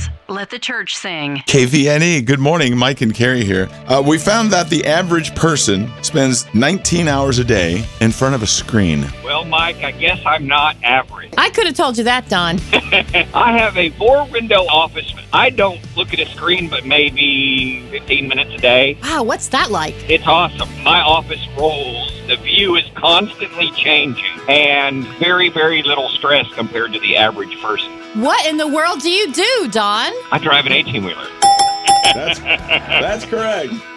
Christians. Let the church sing. KVNE, good morning. Mike and Carrie here. We found that the average person spends 19 hours a day in front of a screen. Well, Mike, I guess I'm not average. I could have told you that, Don. I have a 4-window office. I don't look at a screen but maybe 15 minutes a day. Wow, what's that like? It's awesome. My office rolls. The view is constantly changing and very, very little stress compared to the average person. What in the world do you do, Don? I drive an 18-wheeler. That's correct.